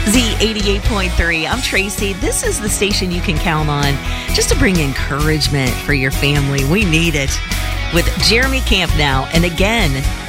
Z88.3. I'm Tracy. This is the station you can count on just to bring encouragement for your family. We need it. With Jeremy Camp now. And again,